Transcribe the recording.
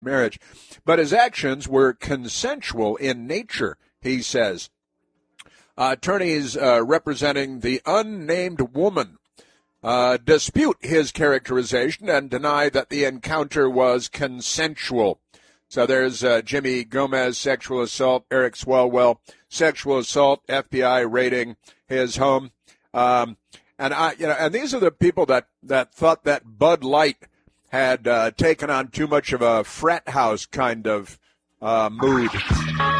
marriage. But his actions were consensual in nature, he says. Attorneys representing the unnamed woman dispute his characterization and deny that the encounter was consensual. So there's Jimmy Gomez, sexual assault, Eric Swalwell, sexual assault, FBI raiding his home. And these are the people that thought that Bud Light had taken on too much of a frat house kind of mood.